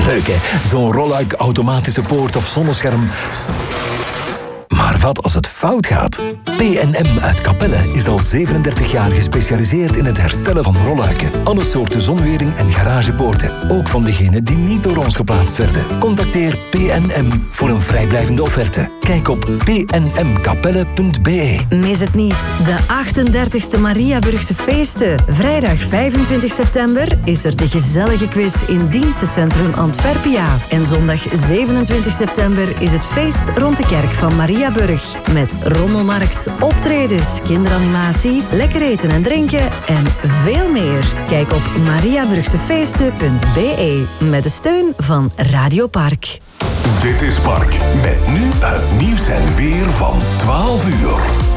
Leuk hè, zo'n rolluik, automatische poort of zonnescherm. Maar wat als het fout gaat? P&M uit Capelle is al 37 jaar gespecialiseerd in het herstellen van rolluiken. Alle soorten zonwering en garagepoorten. Ook van degenen die niet door ons geplaatst werden. Contacteer P&M voor een vrijblijvende offerte. Kijk op pnmcapelle.be. Mis het niet. De 38e Mariaburgse feesten. Vrijdag 25 september is er de gezellige quiz in Dienstencentrum Antwerpia. En zondag 27 september is het feest rond de kerk van Mariaburg. Met rommelmarkt, optredens, kinderanimatie, lekker eten en drinken en veel meer. Kijk op mariaburgsefeesten.be met de steun van Radio Park. Dit is Park, met nu het nieuws en weer van 12 uur.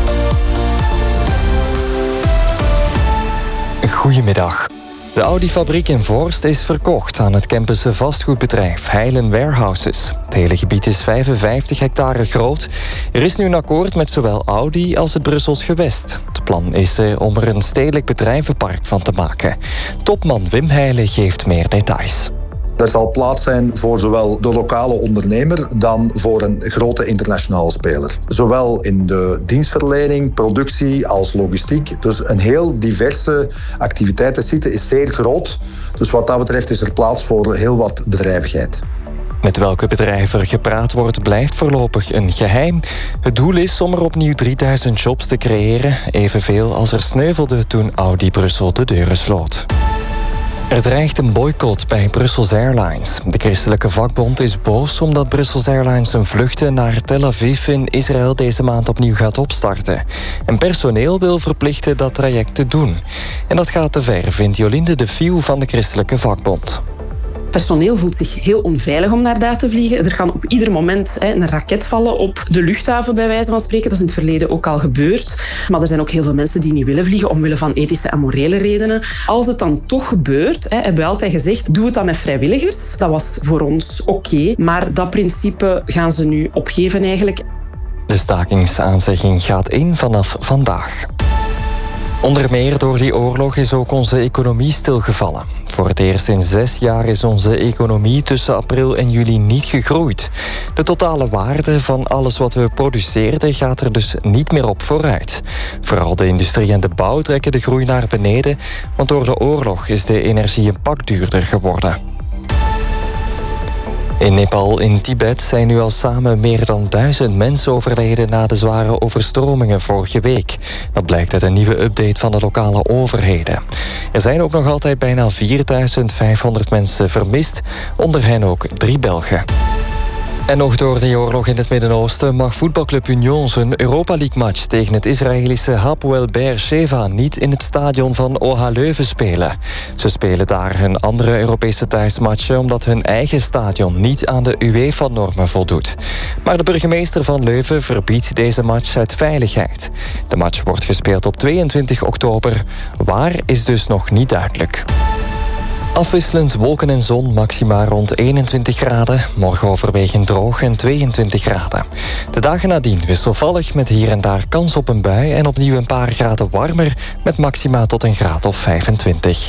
Goedemiddag. De Audi-fabriek in Voorst is verkocht aan het Kempense vastgoedbedrijf Heilen Warehouses. Het hele gebied is 55 hectare groot. Er is nu een akkoord met zowel Audi als het Brussels gewest. Het plan is om er een stedelijk bedrijvenpark van te maken. Topman Wim Heijlen geeft meer details. Er zal plaats zijn voor zowel de lokale ondernemer dan voor een grote internationale speler. Zowel in de dienstverlening, productie als logistiek. Dus een heel diverse activiteitensite is zeer groot. Dus wat dat betreft is er plaats voor heel wat bedrijvigheid. Met welke bedrijven er gepraat wordt, blijft voorlopig een geheim. Het doel is om er opnieuw 3000 jobs te creëren. Evenveel als er sneuvelde toen Audi Brussel de deuren sloot. Er dreigt een boycott bij Brussels Airlines. De christelijke vakbond is boos omdat Brussels Airlines zijn vluchten naar Tel Aviv in Israël deze maand opnieuw gaat opstarten. En personeel wil verplichten dat traject te doen. En dat gaat te ver, vindt Jolinde de Vieuw van de christelijke vakbond. Personeel voelt zich heel onveilig om naar daar te vliegen. Er kan op ieder moment een raket vallen op de luchthaven, bij wijze van spreken. Dat is in het verleden ook al gebeurd. Maar er zijn ook heel veel mensen die niet willen vliegen omwille van ethische en morele redenen. Als het dan toch gebeurt, hebben we altijd gezegd, doe het dan met vrijwilligers. Dat was voor ons oké, maar dat principe gaan ze nu opgeven eigenlijk. De stakingsaanzegging gaat in vanaf vandaag. Onder meer door die oorlog is ook onze economie stilgevallen. Voor het eerst in 6 jaar is onze economie tussen april en juli niet gegroeid. De totale waarde van alles wat we produceerden gaat er dus niet meer op vooruit. Vooral de industrie en de bouw trekken de groei naar beneden, want door de oorlog is de energie een pak duurder geworden. In Nepal in Tibet zijn nu al samen meer dan 1000 mensen overleden na de zware overstromingen vorige week. Dat blijkt uit een nieuwe update van de lokale overheden. Er zijn ook nog altijd bijna 4500 mensen vermist, onder hen ook 3 Belgen. En nog door de oorlog in het Midden-Oosten mag voetbalclub Union zijn Europa League-match tegen het Israëlische Hapoel Be'er-Sheva niet in het stadion van OH Leuven spelen. Ze spelen daar hun andere Europese thuismatchen omdat hun eigen stadion niet aan de UEFA-normen voldoet. Maar de burgemeester van Leuven verbiedt deze match uit veiligheid. De match wordt gespeeld op 22 oktober. Waar is dus nog niet duidelijk. Afwisselend wolken en zon, maxima rond 21 graden. Morgen overwegend droog en 22 graden. De dagen nadien wisselvallig met hier en daar kans op een bui en opnieuw een paar graden warmer met maxima tot een graad of 25.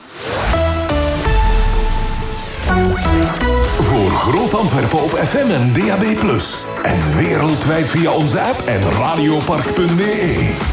Voor Groot Antwerpen op FM en DAB+. En wereldwijd via onze app en radiopark.be.